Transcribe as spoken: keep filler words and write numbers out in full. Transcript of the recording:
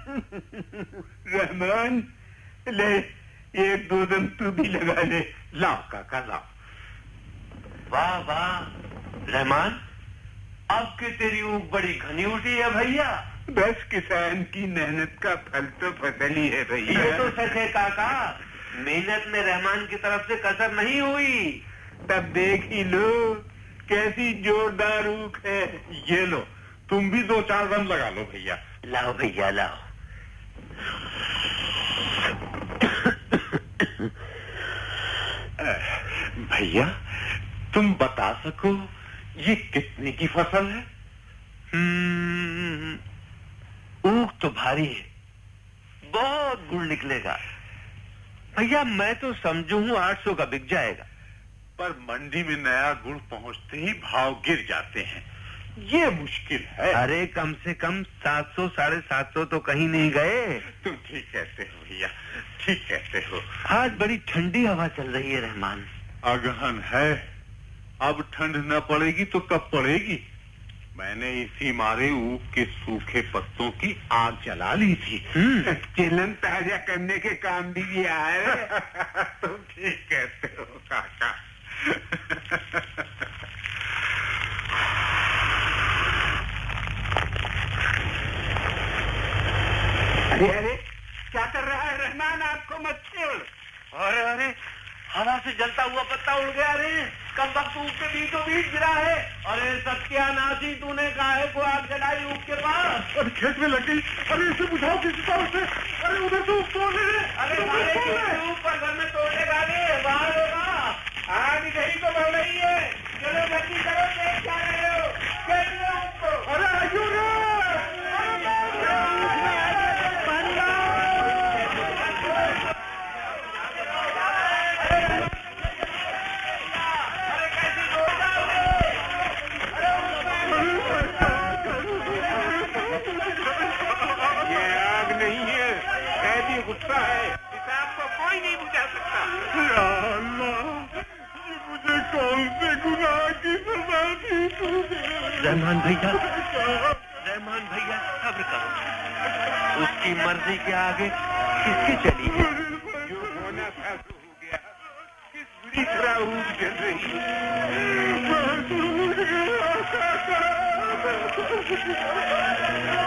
रहमान, ले एक दो दम तू भी लगा ले। लाओ काका लाओ। वाह वाह रहमान, अब के तेरी ऊँख बड़ी घनी उठी है भैया। बस किसान की मेहनत का फल तो फसल ही है भैया। ये तो सच है काका, मेहनत में रहमान की तरफ से कसर नहीं हुई। तब देख ही लो कैसी जोरदार ऊख है। ये लो, तुम भी दो चार दम लगा लो भैया। लाओ भैया लाओ। भैया तुम बता सको ये कितने की फसल है? हम्म, ऊख तो भारी है, बहुत गुड़ निकलेगा भैया। मैं तो समझू हूँ आठ सौ का बिक जाएगा। पर मंडी में नया गुड़ पहुंचते ही भाव गिर जाते हैं, ये मुश्किल है। अरे कम से कम सात सौ साढ़े सात सौ तो कहीं नहीं गए। तुम ठीक कहते हो भैया, ठीक कहते हो। आज बड़ी ठंडी हवा चल रही है रहमान। अगहन है, अब ठंड न पड़ेगी तो कब पड़ेगी। मैंने इसी मारे ऊख के सूखे पत्तों की आग जला ली थी। चिलन ताजा करने के काम भी किया है। तुम ठीक कहते हो काका। अरे अरे क्या कर रहा है रहमान, आपको मत छोड़। अरे अरे हवा से जलता हुआ पत्ता उड़ गया रे, कम वक्त ऊख के बीचों बीच गिरा है। अरे सत्यानाशी, तूने काहे को आग जलाई ऊख के पास? अरे खेत में लग गई। अरे इसे बुझाओ किसी तरह से। अरे उधर तो ऊख तोड़ ले। अरे ऊख पर घर में तोड़ने का बाहर होगा। आग यही तो बढ़ रही है। चलो जल्दी करो, देख क्या रहे हो। कैसे ऊख को? अरे आइयो रे। गुस्सा है, इसे आपको कोई नहीं बुझा सकता। या अल्लाह, ये मुझे कौन से गुनाह की सजा दी तूने? रहमान भैया, रहमान भैया सब्र करो। उसकी मर्जी के आगे किसकी चली है? जो होना था तो हो गया। किस बुरी तरह ऊख जल रही है।